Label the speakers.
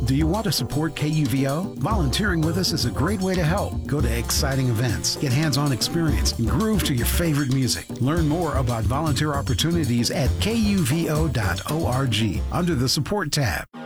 Speaker 1: Do you want to support KUVO? Volunteering with us is a great way to help. Go to exciting events, get hands-on experience, and groove to your favorite music. Learn more about volunteer opportunities at kuvo.org under the Support tab.